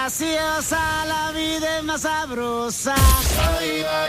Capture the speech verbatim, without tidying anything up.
graciosa, la vida es más sabrosa. Ay, ay.